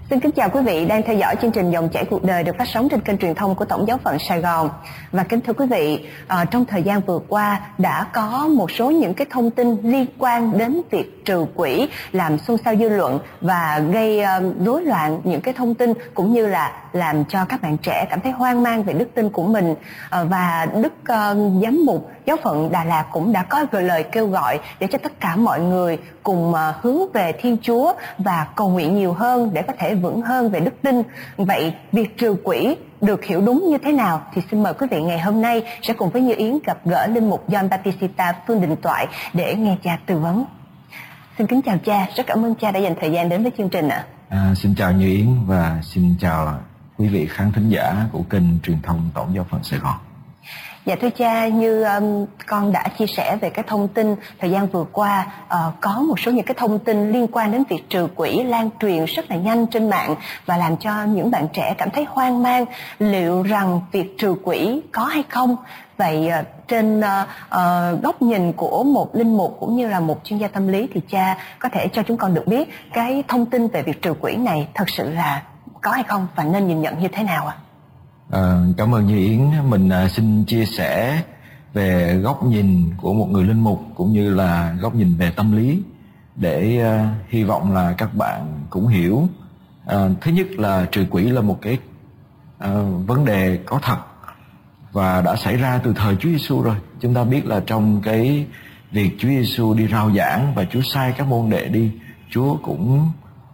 Xin kính chào quý vị đang theo dõi chương trình Dòng chảy cuộc đời được phát sóng trên kênh truyền thông của Tổng giáo phận Sài Gòn. Và kính thưa quý vị, trong thời gian vừa qua đã có một số những cái thông tin liên quan đến việc trừ quỹ làm xôn xao dư luận và gây rối loạn những cái thông tin, cũng như là làm cho các bạn trẻ cảm thấy hoang mang về đức tin của mình. Và Đức Giám mục Giáo phận Đà Lạt cũng đã có gửi lời kêu gọi để cho tất cả mọi người cùng hướng về Thiên Chúa và cầu nguyện nhiều hơn để có thể vững hơn về đức tin. Vậy việc trừ quỹ được hiểu đúng như thế nào thì xin mời quý vị ngày hôm nay sẽ cùng với Như Yến gặp gỡ linh mục John Baptista Phương Đình Toại để nghe cha tư vấn. Xin kính chào cha, rất cảm ơn cha đã dành thời gian đến với chương trình ạ. Xin chào Như Yến và xin chào quý vị khán thính giả của kênh truyền thông Tổng giáo phận Sài Gòn. Dạ thưa cha, như con đã chia sẻ về cái thông tin thời gian vừa qua, có một số những cái thông tin liên quan đến việc trừ quỹ lan truyền rất là nhanh trên mạng và làm cho những bạn trẻ cảm thấy hoang mang liệu rằng việc trừ quỹ có hay không. Vậy trên góc nhìn của một linh mục cũng như là một chuyên gia tâm lý thì cha có thể cho chúng con được biết cái thông tin về việc trừ quỹ này thật sự là có hay không và nên nhìn nhận như thế nào ạ? Cảm ơn Như Yến. Mình xin chia sẻ về góc nhìn của một người linh mục cũng như là góc nhìn về tâm lý để hy vọng là các bạn cũng hiểu. Thứ nhất là trừ quỹ là một cái vấn đề có thật và đã xảy ra từ thời Chúa Giêsu rồi. Chúng ta biết là trong cái việc Chúa Giêsu đi rao giảng và Chúa sai các môn đệ đi, Chúa cũng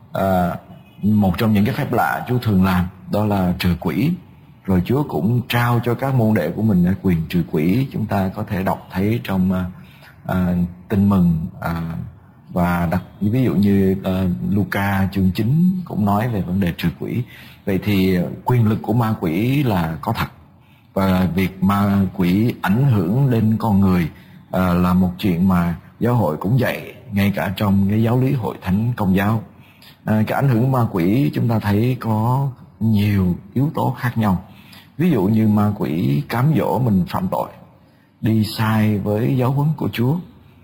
một trong những cái phép lạ Chúa thường làm đó là trừ quỹ. Rồi Chúa cũng trao cho các môn đệ của mình quyền trừ quỹ. Chúng ta có thể đọc thấy trong Tin Mừng và ví dụ như Luca chương 9 cũng nói về vấn đề trừ quỹ. Vậy thì quyền lực của ma quỷ là có thật, và việc ma quỷ ảnh hưởng lên con người là một chuyện mà giáo hội cũng dạy, ngay cả trong cái giáo lý Hội Thánh Công giáo. Cái ảnh hưởng của ma quỷ chúng ta thấy có nhiều yếu tố khác nhau. Ví dụ như ma quỷ cám dỗ mình phạm tội, đi sai với giáo huấn của Chúa.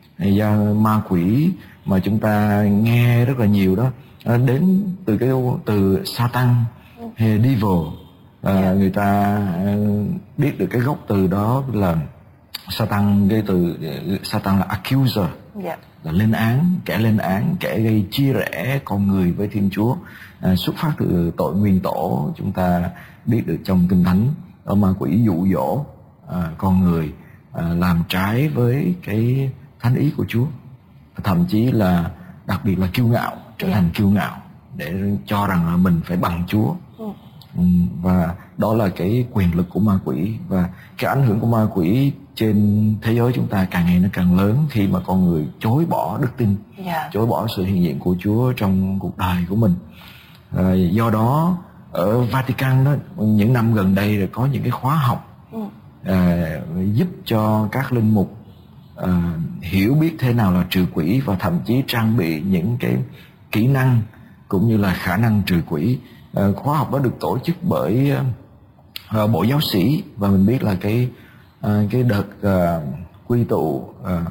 Ma quỷ mà chúng ta nghe rất là nhiều đó đến từ cái từ Satan hay devil. Người ta biết được cái gốc từ đó là Satan, cái từ Satan là accuser, là lên án, kẻ gây chia rẽ con người với Thiên Chúa, xuất phát từ tội nguyên tổ. Chúng ta biết được trong Kinh Thánh đó, ma quỷ dụ dỗ con người làm trái với cái thánh ý của Chúa, thậm chí là đặc biệt là kiêu ngạo, trở thành kiêu ngạo để cho rằng là mình phải bằng Chúa. Và đó là cái quyền lực của ma quỷ, và cái ảnh hưởng của ma quỷ trên thế giới chúng ta càng ngày nó càng lớn khi mà con người chối bỏ đức tin, chối bỏ sự hiện diện của Chúa trong cuộc đời của mình. Do đó ở Vatican đó, những năm gần đây là có những cái khóa học giúp cho các linh mục hiểu biết thế nào là trừ quỹ, và thậm chí trang bị những cái kỹ năng cũng như là khả năng trừ quỹ. Khóa học đó được tổ chức bởi Bộ Giáo sĩ, và mình biết là cái đợt quy tụ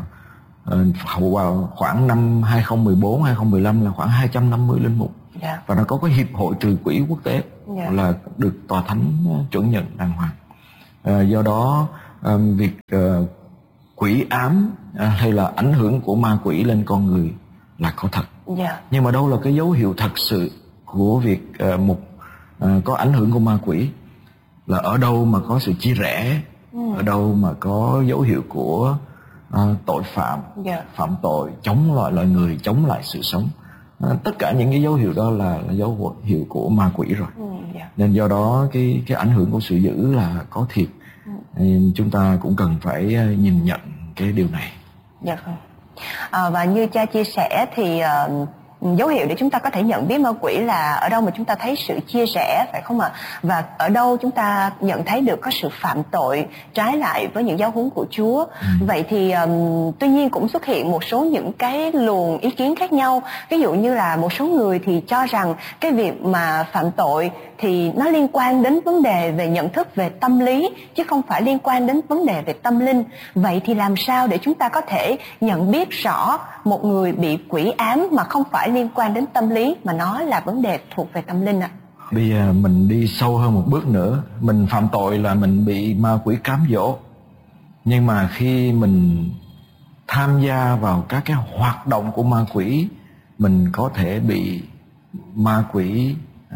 vào khoảng năm 2014 2015 là khoảng 250 linh mục. Và nó có cái hiệp hội trừ quỹ quốc tế là được tòa thánh chuẩn nhận đàng hoàng. Do đó việc quỷ ám hay là ảnh hưởng của ma quỷ lên con người là có thật. Nhưng mà đâu là cái dấu hiệu thật sự của việc có ảnh hưởng của ma quỷ? Là ở đâu mà có sự chia rẽ, ở đâu mà có dấu hiệu của tội phạm, phạm tội, chống lại loài người, chống lại sự sống. Tất cả những cái dấu hiệu đó là dấu hiệu của ma quỷ rồi. Nên do đó cái ảnh hưởng của sự dữ là có thiệt. Chúng ta cũng cần phải nhìn nhận cái điều này. Và như cha chia sẻ thì dấu hiệu để chúng ta có thể nhận biết ma quỷ là ở đâu mà chúng ta thấy sự chia rẽ, phải không ạ? Và ở đâu chúng ta nhận thấy được có sự phạm tội trái lại với những giáo huấn của Chúa. Vậy thì tuy nhiên cũng xuất hiện một số những cái luồng ý kiến khác nhau. Ví dụ như là một số người thì cho rằng cái việc mà phạm tội thì nó liên quan đến vấn đề về nhận thức, về tâm lý, chứ không phải liên quan đến vấn đề về tâm linh. Vậy thì làm sao để chúng ta có thể nhận biết rõ một người bị quỷ ám mà không phải liên quan đến tâm lý, mà nó là vấn đề thuộc về tâm linh ạ? Bây giờ mình đi sâu hơn một bước nữa. Mình phạm tội là mình bị ma quỷ cám dỗ. Nhưng mà khi mình tham gia vào các cái hoạt động của ma quỷ, mình có thể bị ma quỷ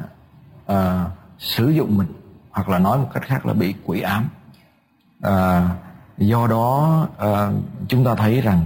sử dụng mình, hoặc là nói một cách khác là bị quỷ ám. Do đó chúng ta thấy rằng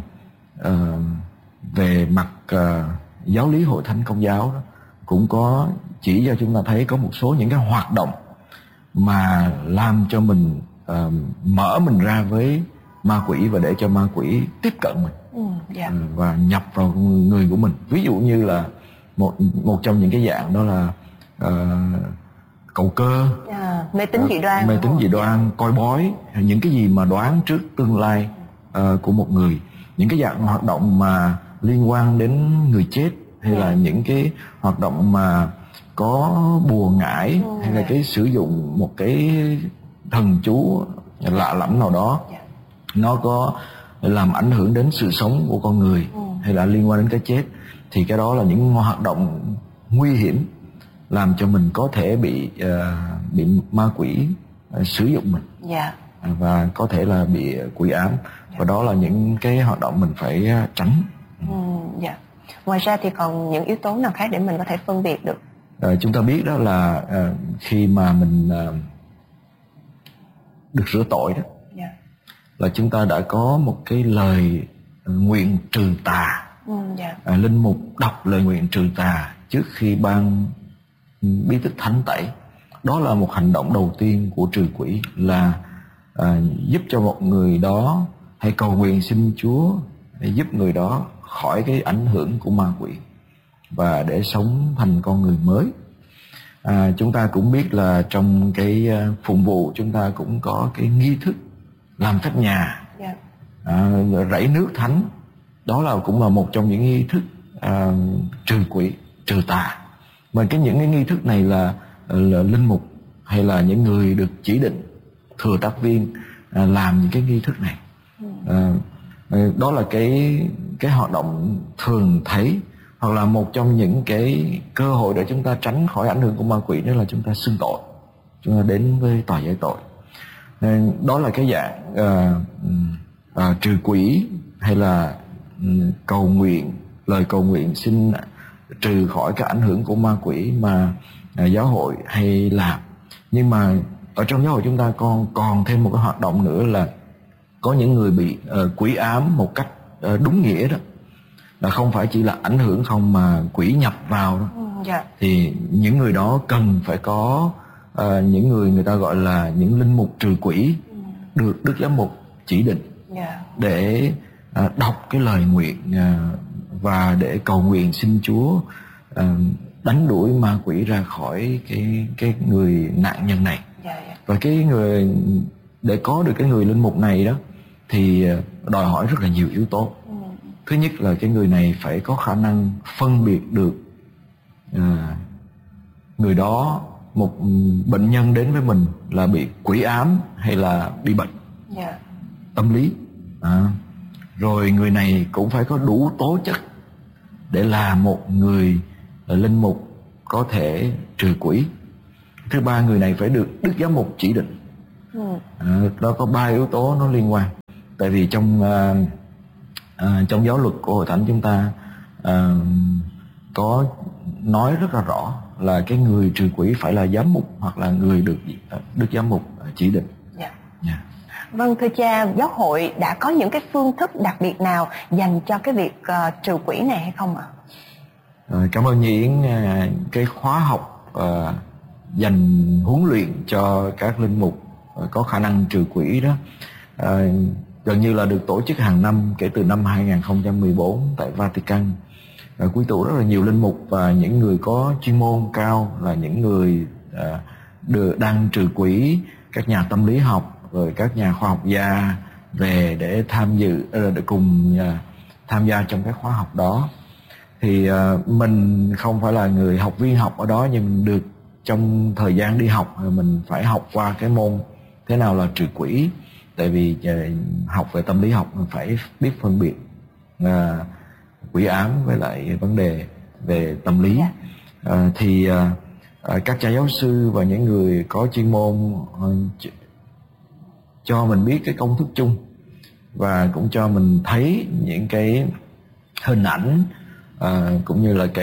về mặt giáo lý Hội Thánh Công giáo đó, cũng có chỉ cho chúng ta thấy có một số những cái hoạt động mà làm cho mình mở mình ra với ma quỷ và để cho ma quỷ tiếp cận mình và nhập vào người của mình. Ví dụ như là một trong những cái dạng đó là cầu cơ, mê tín dị đoan, coi bói, những cái gì mà đoán trước tương lai của một người, những cái dạng hoạt động mà liên quan đến người chết, hay là những cái hoạt động mà có bùa ngải, hay là cái sử dụng một cái thần chú lạ lẫm nào đó, nó có làm ảnh hưởng đến sự sống của con người, hay là liên quan đến cái chết, thì cái đó là những hoạt động nguy hiểm làm cho mình có thể bị ma quỷ sử dụng mình, và có thể là bị quỷ ám, và đó là những cái hoạt động mình phải tránh. Ngoài ra thì còn những yếu tố nào khác để mình có thể phân biệt được? Chúng ta biết đó là khi mà mình được rửa tội đó, là chúng ta đã có một cái lời nguyện trừ tà. Linh mục đọc lời nguyện trừ tà trước khi ban bí tích thánh tẩy. Đó là một hành động đầu tiên của trừ quỷ, là giúp cho một người đó, hay cầu nguyện xin Chúa để giúp người đó khỏi cái ảnh hưởng của ma quỷ và để sống thành con người mới. Chúng ta cũng biết là trong cái phụng vụ chúng ta cũng có cái nghi thức làm phép nhà, rảy nước thánh. Đó là cũng là một trong những nghi thức trừ quỷ, trừ tà. Mà những cái nghi thức này là linh mục hay là những người được chỉ định thừa tác viên làm những cái nghi thức này. Đó là cái hoạt động thường thấy, hoặc là một trong những cái cơ hội để chúng ta tránh khỏi ảnh hưởng của ma quỷ, đó là chúng ta xưng tội, chúng ta đến với tòa giải tội. Đó là cái dạng trừ quỷ, hay là cầu nguyện, lời cầu nguyện xin trừ khỏi cái ảnh hưởng của ma quỷ mà giáo hội hay làm. Nhưng mà ở trong giáo hội chúng ta còn thêm một cái hoạt động nữa, là có những người bị quỷ ám một cách đúng nghĩa đó, là không phải chỉ là ảnh hưởng không mà quỷ nhập vào đó. Thì những người đó cần phải có những người ta gọi là những linh mục trừ quỷ, được Đức Giám mục chỉ định để đọc cái lời nguyện và để cầu nguyện xin Chúa đánh đuổi ma quỷ ra khỏi cái người nạn nhân này. Và cái người, để có được cái người linh mục này đó, thì đòi hỏi rất là nhiều yếu tố. Thứ nhất là cái người này phải có khả năng phân biệt được người đó, một bệnh nhân đến với mình là bị quỷ ám hay là bị bệnh tâm lý. Rồi người này cũng phải có đủ tố chất để là một người linh mục có thể trừ quỷ. Thứ ba, người này phải được Đức Giám mục chỉ định. Đó có 3 yếu tố nó liên quan. Tại vì trong giáo luật của Hội Thánh chúng ta có nói rất là rõ là cái người trừ quỷ phải là giám mục hoặc là người được Đức Giám mục chỉ định. Vâng, thưa cha, giáo hội đã có những cái phương thức đặc biệt nào dành cho cái việc trừ quỷ này hay không ạ? Cảm ơn Nhi Yến. Cái khóa học dành huấn luyện cho các linh mục có khả năng trừ quỷ đó gần như là được tổ chức hàng năm kể từ năm 2014 tại Vatican. Quy tụ rất là nhiều linh mục và những người có chuyên môn cao, là những người đang trừ quỷ, các nhà tâm lý học, rồi các nhà khoa học gia về để tham dự, để cùng tham gia trong các khóa học đó. Thì mình không phải là người học viên học ở đó, nhưng mình được trong thời gian đi học mình phải học qua cái môn thế nào là trừ quỷ, tại vì học về tâm lý học mình phải biết phân biệt quỷ ám với lại vấn đề về tâm lý. Thì các cha giáo sư và những người có chuyên môn cho mình biết cái công thức chung và cũng cho mình thấy những cái hình ảnh cũng như là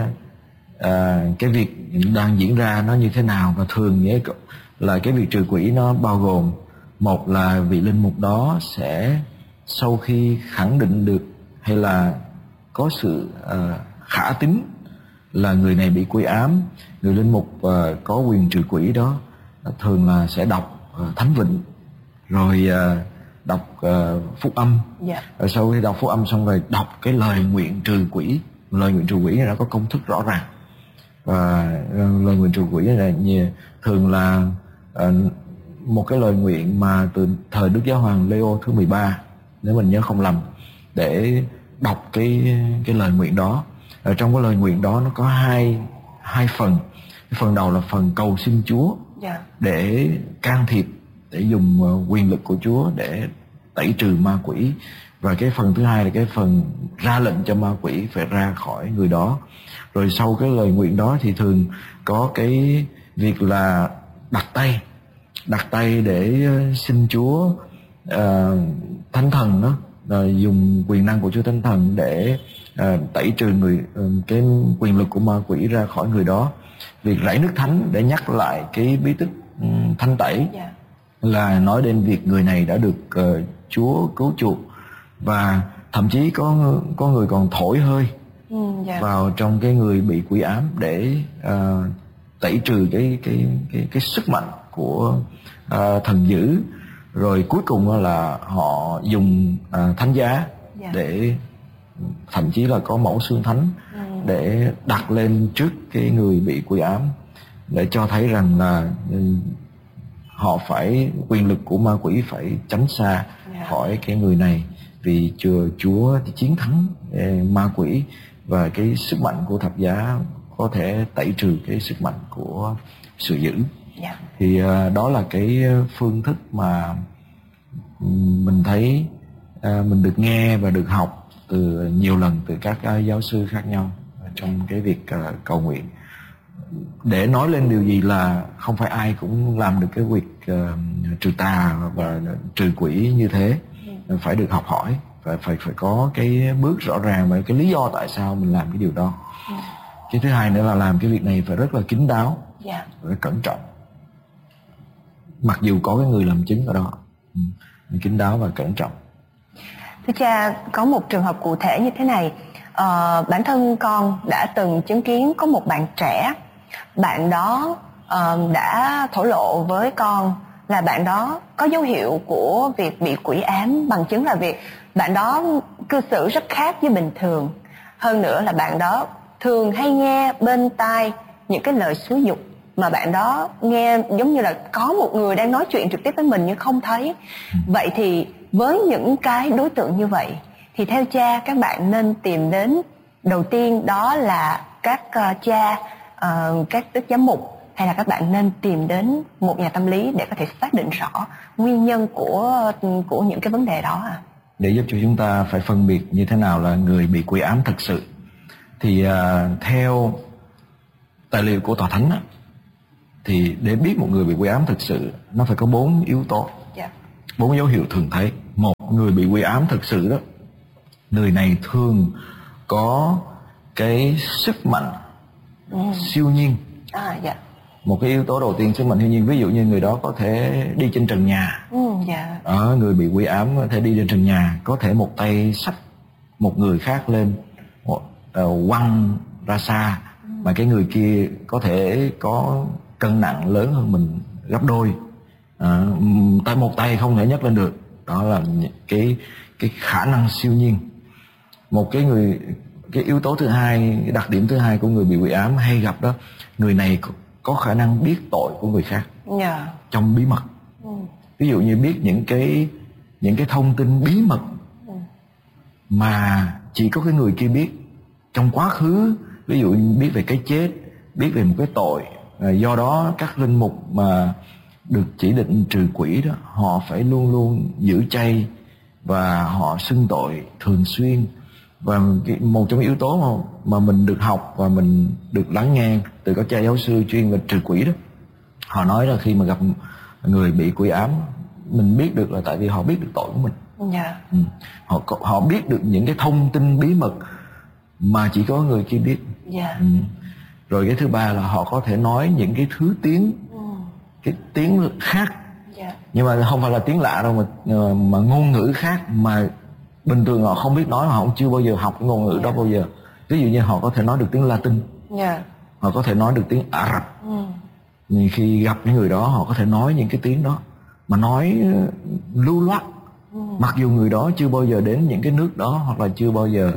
cái việc đang diễn ra nó như thế nào. Và thường là cái việc trừ quỷ nó bao gồm, một là vị linh mục đó sẽ sau khi khẳng định được hay là có sự khả tín là người này bị quỷ ám, người linh mục có quyền trừ quỷ đó thường là sẽ đọc thánh vịnh, rồi đọc phúc âm. Rồi sau khi đọc phúc âm xong rồi đọc cái lời nguyện trừ quỷ. Lời nguyện trừ quỷ này nó có công thức rõ ràng, và lời nguyện trừ quỷ này thường là một cái lời nguyện mà từ thời Đức Giáo Hoàng Leo thứ 13 nếu mình nhớ không lầm, để đọc cái lời nguyện đó. Ở trong cái lời nguyện đó nó có hai phần. Cái phần đầu là phần cầu xin Chúa để can thiệp, để dùng quyền lực của Chúa để tẩy trừ ma quỷ, và cái phần thứ hai là cái phần ra lệnh cho ma quỷ phải ra khỏi người đó. Rồi sau cái lời nguyện đó thì thường có cái việc là đặt tay để xin Chúa Thánh Thần đó, dùng quyền năng của Chúa Thánh Thần để tẩy trừ cái quyền lực của ma quỷ ra khỏi người đó. Việc rải nước thánh để nhắc lại cái bí tích thanh tẩy là nói đến việc người này đã được Chúa cứu chuộc, và thậm chí có người còn thổi hơi vào trong cái người bị quỷ ám để tẩy trừ cái sức mạnh của thần dữ. Rồi cuối cùng là họ dùng thánh giá để thậm chí là có mẫu xương thánh để đặt lên trước cái người bị quỷ ám, để cho thấy rằng là họ phải, quyền lực của ma quỷ phải tránh xa khỏi cái người này, vì Chúa thì chiến thắng ma quỷ, và cái sức mạnh của thập giá có thể tẩy trừ cái sức mạnh của sự dữ. Thì đó là cái phương thức mà mình thấy mình được nghe và được học nhiều lần từ các giáo sư khác nhau trong cái việc cầu nguyện. Để nói lên điều gì là không phải ai cũng làm được cái việc trừ tà và trừ quỷ như thế, phải được học hỏi, phải có cái bước rõ ràng và cái lý do tại sao mình làm cái điều đó. Cái thứ hai nữa là làm cái việc này phải rất là kín đáo, phải cẩn trọng, mặc dù có cái người làm chứng ở đó. Kín đáo và cẩn trọng. Thưa cha, có một trường hợp cụ thể như thế này. Bản thân con đã từng chứng kiến có một bạn trẻ, bạn đó đã thổ lộ với con là bạn đó có dấu hiệu của việc bị quỷ ám, bằng chứng là việc bạn đó cư xử rất khác với bình thường. Hơn nữa là bạn đó thường hay nghe bên tai những cái lời xúi giục mà bạn đó nghe giống như là có một người đang nói chuyện trực tiếp với mình nhưng không thấy. Vậy thì với những cái đối tượng như vậy thì theo cha, các bạn nên tìm đến đầu tiên đó là các cha, các đức giám mục, hay là các bạn nên tìm đến một nhà tâm lý để có thể xác định rõ nguyên nhân của những cái vấn đề đó? Để giúp cho chúng ta phải phân biệt như thế nào là người bị quỷ ám thực sự, thì theo tài liệu của Tòa Thánh á, thì để biết một người bị quỷ ám thực sự nó phải có 4 yếu tố, 4 dấu hiệu thường thấy. Một, người bị quỷ ám thực sự đó, người này thường có cái sức mạnh siêu nhiên. Một cái yếu tố đầu tiên, sức mạnh siêu nhiên. Ví dụ như người đó có thể đi trên trần nhà. Người bị quỷ ám có thể đi trên trần nhà, có thể một tay xách một người khác lên, quăng ra xa, mà cái người kia có thể có cân nặng lớn hơn mình gấp đôi, một tay không thể nhấc lên được. Đó là cái khả năng siêu nhiên. Cái yếu tố thứ hai, cái đặc điểm thứ hai của người bị quỷ ám hay gặp đó, người này có khả năng biết tội của người khác trong bí mật. Ví dụ như biết những cái thông tin bí mật mà chỉ có cái người kia biết trong quá khứ. Ví dụ như biết về cái chết, biết về một cái tội Do đó các linh mục mà được chỉ định trừ quỷ đó, họ phải luôn luôn giữ chay và họ xưng tội thường xuyên. Và một trong những yếu tố mà mình được học và mình được lắng nghe từ các cha giáo sư chuyên về trừ quỷ đó, họ nói là khi mà gặp người bị quỷ ám, mình biết được là tại vì họ biết được tội của mình. Họ biết được những cái thông tin bí mật mà chỉ có người kia biết. Rồi cái thứ ba là họ có thể nói những cái thứ tiếng, cái tiếng khác, nhưng mà không phải là tiếng lạ đâu, mà ngôn ngữ khác mà bình thường họ không biết nói, họ chưa bao giờ học cái ngôn ngữ đó bao giờ. Ví dụ như họ có thể nói được tiếng Latin, họ có thể nói được tiếng Ả Rập. Nhưng khi gặp những người đó, họ có thể nói những cái tiếng đó mà nói lưu loát, mặc dù người đó chưa bao giờ đến những cái nước đó, hoặc là chưa bao giờ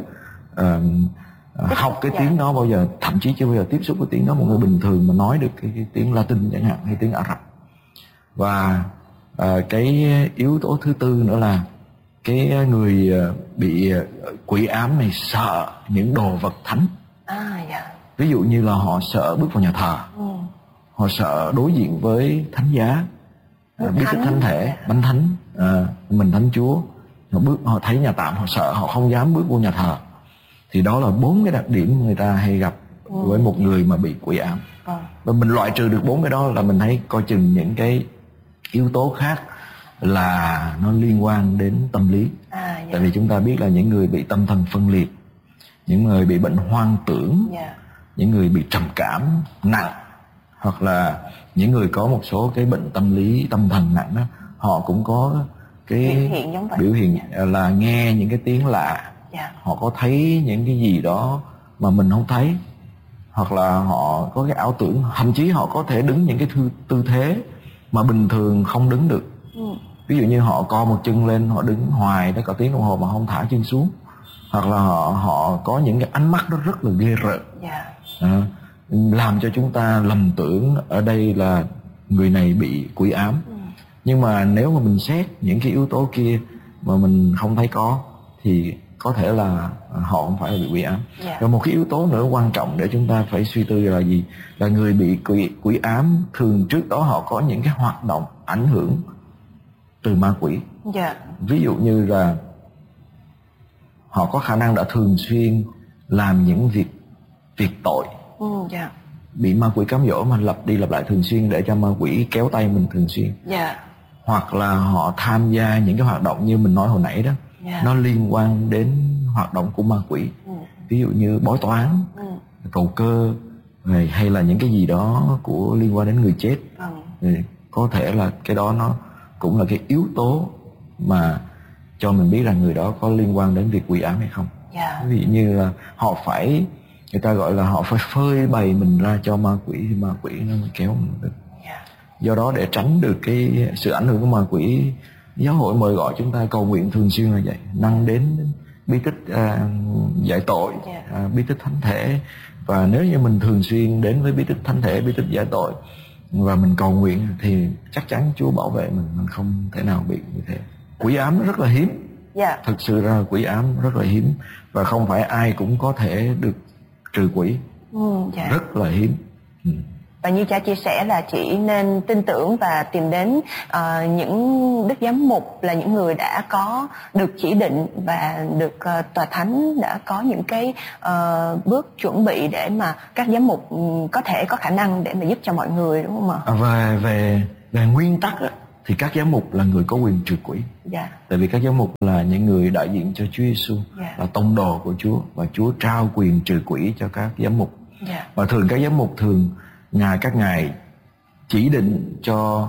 học cái tiếng đó bao giờ, thậm chí chưa bao giờ tiếp xúc với tiếng đó. Một người bình thường mà nói được cái tiếng Latin chẳng hạn, hay tiếng Ả Rập. Và cái yếu tố thứ tư nữa là cái người bị quỷ ám này sợ những đồ vật thánh. Ví dụ như là họ sợ bước vào nhà thờ, họ sợ đối diện với thánh giá, biết cái thánh thể, bánh thánh, mình thánh Chúa. Họ thấy nhà tạm, họ sợ, họ không dám bước vô nhà thờ. Thì đó là 4 cái đặc điểm người ta hay gặp với một người mà bị quỷ ám. Và mình loại trừ được 4 cái đó là mình thấy coi chừng những cái yếu tố khác là nó liên quan đến tâm lý. Tại vì chúng ta biết là những người bị tâm thần phân liệt, những người bị bệnh hoang tưởng, những người bị trầm cảm nặng, hoặc là những người có một số cái bệnh tâm lý, tâm thần nặng đó, họ cũng có cái biểu hiện là nghe những cái tiếng lạ, họ có thấy những cái gì đó mà mình không thấy, hoặc là họ có cái ảo tưởng, thậm chí họ có thể đứng những cái tư thế mà bình thường không đứng được. Ví dụ như họ co một chân lên, họ đứng hoài tới cả tiếng đồng hồ mà không thả chân xuống, hoặc là họ có những cái ánh mắt đó rất là ghê rợn, làm cho chúng ta lầm tưởng ở đây là người này bị quỷ ám. Nhưng mà nếu mà mình xét những cái yếu tố kia mà mình không thấy có, thì có thể là họ không phải là bị quỷ ám. Rồi một cái yếu tố nữa quan trọng để chúng ta phải suy tư là gì? Là người bị quỷ ám thường trước đó họ có những cái hoạt động ảnh hưởng từ ma quỷ. Ví dụ như là họ có khả năng đã thường xuyên làm những việc tội, bị ma quỷ cám dỗ mà lặp đi lặp lại thường xuyên để cho ma quỷ kéo tay mình thường xuyên. Hoặc là họ tham gia những cái hoạt động như mình nói hồi nãy đó, nó liên quan đến hoạt động của ma quỷ. Ví dụ như bói toán, cầu cơ, hay là những cái gì đó của liên quan đến người chết. Có thể là cái đó nó cũng là cái yếu tố mà cho mình biết rằng người đó có liên quan đến việc quỷ ám hay không. Ví dụ như là người ta gọi là họ phải phơi bày mình ra cho ma quỷ, thì ma quỷ nó mới kéo mình được. Do đó để tránh được cái sự ảnh hưởng của ma quỷ, giáo hội mời gọi chúng ta cầu nguyện thường xuyên là vậy, năng đến bí tích giải tội, bí tích thánh thể. Và nếu như mình thường xuyên đến với bí tích thánh thể, bí tích giải tội và mình cầu nguyện thì chắc chắn Chúa bảo vệ mình không thể nào bị như thế. Quỷ ám nó rất là hiếm. Thực sự ra quỷ ám rất là hiếm, và không phải ai cũng có thể được trừ quỷ. Rất là hiếm. Và như cha chia sẻ là chỉ nên tin tưởng và tìm đến những đức giám mục, là những người đã có được chỉ định và được tòa thánh đã có những cái bước chuẩn bị để mà các giám mục có thể có khả năng để mà giúp cho mọi người, đúng không ạ? Và về nguyên tắc á, thì các giám mục là người có quyền trừ quỷ. Tại vì các giám mục là những người đại diện cho Chúa Giêsu, là tông đồ của Chúa, và Chúa trao quyền trừ quỷ cho các giám mục. Và thường các giám mục các ngài chỉ định cho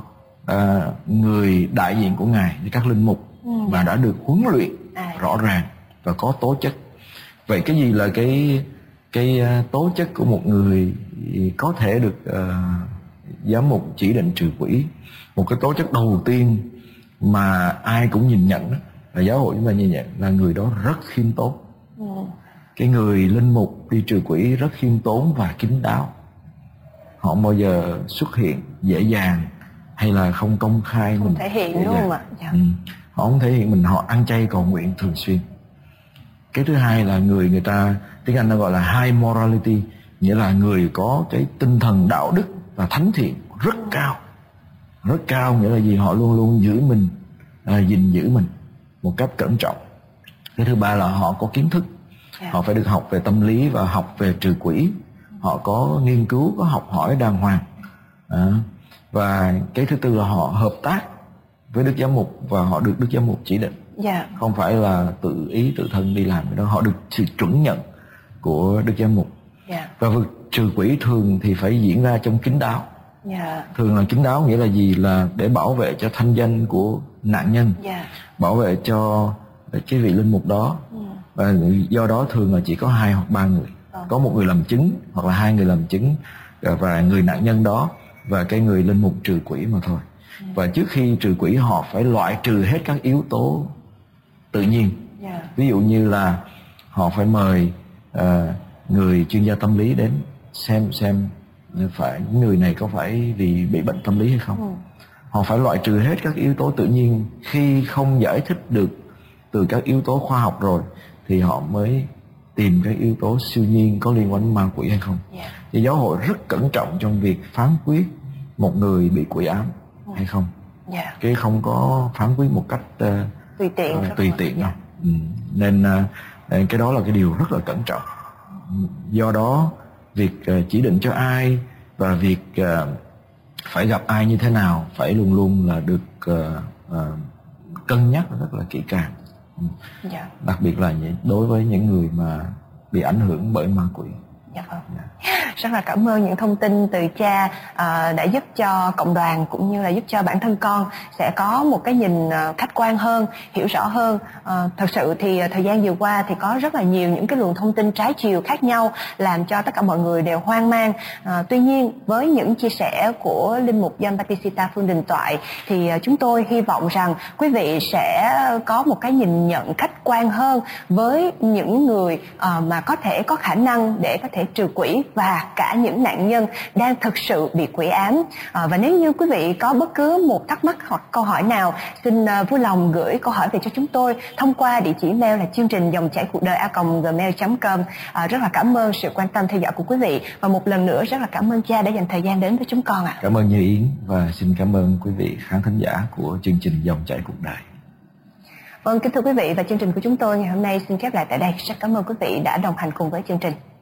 người đại diện của ngài, các linh mục mà đã được huấn luyện rõ ràng và có tố chất. Vậy cái gì là cái tố chất của một người có thể được giám mục chỉ định trừ quỷ? Một cái tố chất đầu tiên mà ai cũng nhìn nhận đó, là giáo hội chúng ta nhìn nhận là người đó rất khiêm tốn. Cái người linh mục đi trừ quỷ rất khiêm tốn và kín đáo. Họ không bao giờ xuất hiện dễ dàng hay là không công khai không thể hiện, đúng không ạ? Họ không thể hiện mình, họ ăn chay cầu nguyện thường xuyên. Cái thứ hai là người ta tiếng Anh nó gọi là high morality, nghĩa là người có cái tinh thần đạo đức và thánh thiện rất cao. Rất cao nghĩa là gì? Họ luôn luôn giữ mình, gìn giữ mình một cách cẩn trọng. Cái thứ ba là họ có kiến thức. Họ phải được học về tâm lý và học về trừ quỷ. Họ có nghiên cứu, có học hỏi đàng hoàng. Và cái thứ tư là họ hợp tác với Đức Giám mục và họ được Đức Giám mục chỉ định. Không phải là tự ý tự thân đi làm cái đó. Họ được sự chuẩn nhận của Đức Giám mục. Và việc trừ quỷ thường thì phải diễn ra trong kín đáo. Thường là kín đáo nghĩa là gì? Là để bảo vệ cho thanh danh của nạn nhân, bảo vệ cho cái vị linh mục đó. Và do đó thường là chỉ có 2 hoặc 3 người. Có một người làm chứng hoặc là 2 người làm chứng, và người nạn nhân đó và cái người linh mục trừ quỷ mà thôi. Và trước khi trừ quỷ họ phải loại trừ hết các yếu tố tự nhiên. Ví dụ như là họ phải mời người chuyên gia tâm lý đến xem phải người này có phải vì bị bệnh tâm lý hay không. Họ phải loại trừ hết các yếu tố tự nhiên. Khi không giải thích được từ các yếu tố khoa học rồi thì họ mới tìm các yếu tố siêu nhiên có liên quan đến ma quỷ hay không. Thì giáo hội rất cẩn trọng trong việc phán quyết một người bị quỷ ám hay không. Cái không có phán quyết một cách tùy tiện đâu. Nên cái đó là cái điều rất là cẩn trọng. Do đó việc chỉ định cho ai và việc phải gặp ai như thế nào phải luôn luôn là được cân nhắc rất là kỹ càng. Đặc biệt là đối với những người mà bị ảnh hưởng bởi ma quỷ. Rất là cảm ơn những thông tin từ cha đã giúp cho cộng đoàn cũng như là giúp cho bản thân con sẽ có một cái nhìn khách quan hơn, hiểu rõ hơn. Thật sự thì thời gian vừa qua thì có rất là nhiều những cái luồng thông tin trái chiều khác nhau làm cho tất cả mọi người đều hoang mang. Tuy nhiên với những chia sẻ của linh mục Gioan Battista Phương Đình Toại thì chúng tôi hy vọng rằng quý vị sẽ có một cái nhìn nhận khách quan hơn với những người mà có thể có khả năng để có thể trừ quỷ và cả những nạn nhân đang thực sự bị quỷ ám. Và nếu như quý vị có bất cứ một thắc mắc hoặc câu hỏi nào, xin vui lòng gửi câu hỏi về cho chúng tôi thông qua địa chỉ mail là chương trình dòng chảy cuộc đời @gmail.com. Rất là cảm ơn sự quan tâm theo dõi của quý vị và một lần nữa rất là cảm ơn cha đã dành thời gian đến với chúng con ạ. Cảm ơn Như Yến và xin cảm ơn quý vị khán thính giả của chương trình dòng chảy cuộc đời. Vâng, kính thưa quý vị, và chương trình của chúng tôi ngày hôm nay xin khép lại tại đây. Rất cảm ơn quý vị đã đồng hành cùng với chương trình.